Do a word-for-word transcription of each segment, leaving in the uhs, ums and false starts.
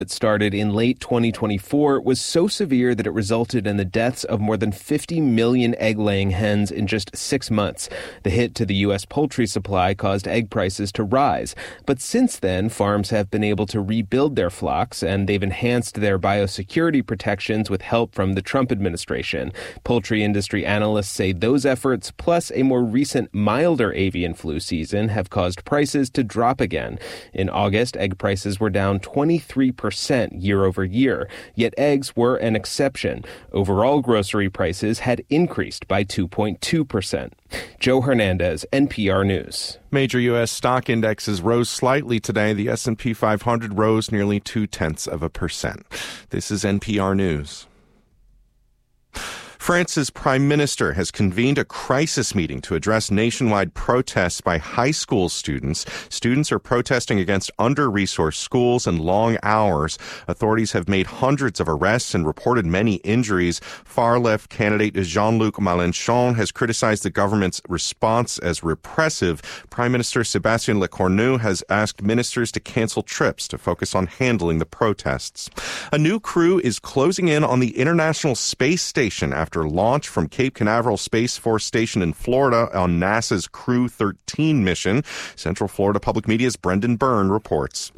It started in late twenty twenty-four was so severe that it resulted in the deaths of more than fifty million egg-laying hens in just six months. The hit to the U S poultry supply caused egg prices to rise. But since then, farms have been able to rebuild their flocks, and they've enhanced their biosecurity protections with help from the Trump administration. Poultry industry analysts say those efforts, plus a more recent milder avian flu season, have caused prices to drop again. In August, egg prices were down twenty-three percent year over year, yet eggs were an exception. Overall grocery prices had increased by two point two percent. Joe Hernandez, N P R News. Major U S stock indexes rose slightly today. The S and P five hundred rose nearly two-tenths of a percent. This is N P R News. France's prime minister has convened a crisis meeting to address nationwide protests by high school students. Students are protesting against under-resourced schools and long hours. Authorities have made hundreds of arrests and reported many injuries. Far-left candidate Jean-Luc Mélenchon has criticized the government's response as repressive. Prime Minister Sébastien Lecornu has asked ministers to cancel trips to focus on handling the protests. A new crew is closing in on the International Space Station after After launch from Cape Canaveral Space Force Station in Florida on NASA's Crew thirteen mission. Central Florida Public Media's Brendan Byrne reports.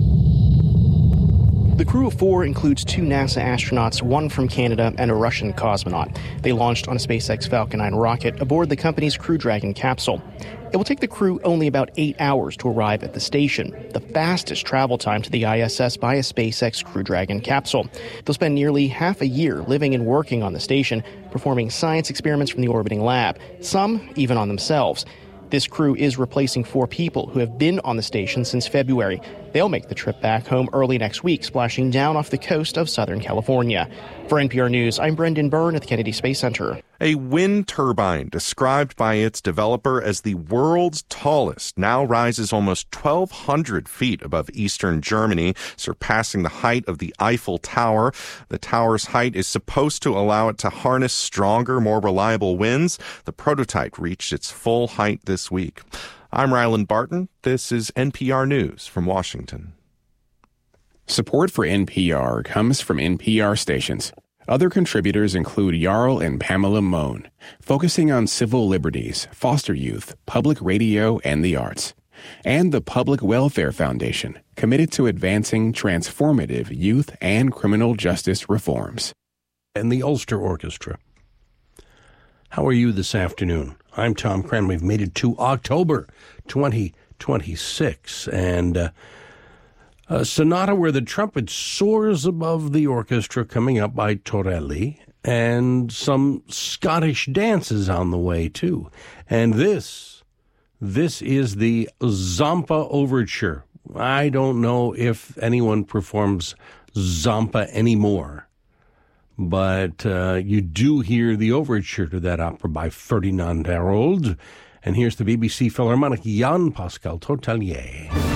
The crew of four includes two NASA astronauts, one from Canada and a Russian cosmonaut. They launched on a SpaceX Falcon nine rocket aboard the company's Crew Dragon capsule. It will take the crew only about eight hours to arrive at the station, the fastest travel time to the I S S by a SpaceX Crew Dragon capsule. They'll spend nearly half a year living and working on the station, performing science experiments from the orbiting lab, some even on themselves. This crew is replacing four people who have been on the station since February. They'll make the trip back home early next week, splashing down off the coast of Southern California. For N P R News, I'm Brendan Byrne at the Kennedy Space Center. A wind turbine described by its developer as the world's tallest now rises almost twelve hundred feet above eastern Germany, surpassing the height of the Eiffel Tower. The tower's height is supposed to allow it to harness stronger, more reliable winds. The prototype reached its full height this week. I'm Ryland Barton. This is N P R News from Washington. Support for N P R comes from N P R stations. Other contributors include Jarl and Pamela Mohn, focusing on civil liberties, foster youth, public radio, and the arts. And the Public Welfare Foundation, committed to advancing transformative youth and criminal justice reforms. And the Ulster Orchestra. How are you this afternoon? I'm Tom Crenn. We've made it to October twenty twenty-six, and uh, a sonata where the trumpet soars above the orchestra coming up by Torelli, and some Scottish dances on the way, too. And this, this is the Zampa Overture. I don't know if anyone performs Zampa anymore, but uh, you do hear the overture to that opera by Ferdinand Hérold. And here's the B B C Philharmonic Jan Pascal Totalier.